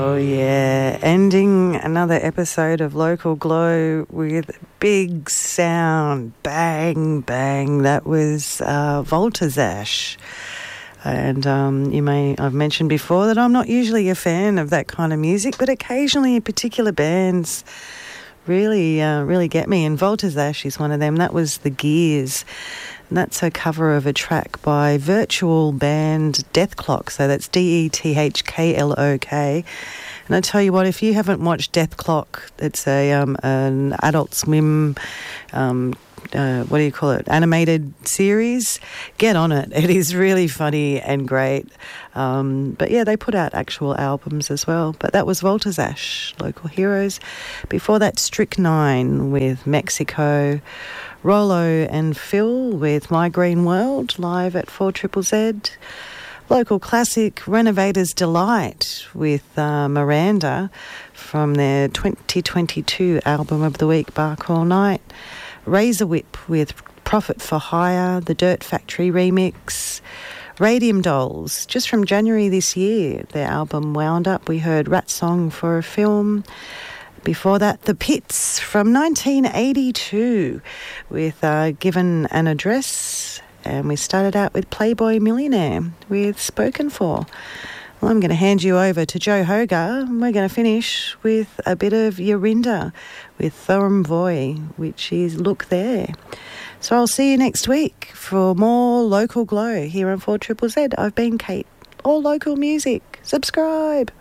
Oh yeah, ending another episode of Local Glow with big sound, bang, bang. That was Voltazash. And I've mentioned before that I'm not usually a fan of that kind of music, but occasionally particular bands really get me. And Voltazash is one of them. That was The Gears. And that's a cover of a track by virtual band Deathklok. So that's Dethklok. And I tell you what, if you haven't watched Deathklok, it's an Adult Swim, animated series. Get on it. It is really funny and great. But yeah, they put out actual albums as well. But that was Voltazash, Local Heroes. Before that, Strychnine with Mexico. Rolo and Phil with My Green World, live at 4ZZZ. Local classic, Renovator's Delight with Miranda from their 2022 album of the week, Bark All Night. Razor Whip with Profit for Hire, the Dirt Factory remix. Radium Dolls, just from January this year, their album Wound Up. We heard Rat Song for a Film. Before that, The Pits from 1982 with Given an Address. And we started out with Playboy Millionaire with Spoken For. Well, I'm going to hand you over to Joe Hogar, and we're going to finish with a bit of Yorinda with Thorum Voi, which is Look There. So I'll see you next week for more Local Glow here on 4ZZZ. I've been Kate. All local music. Subscribe.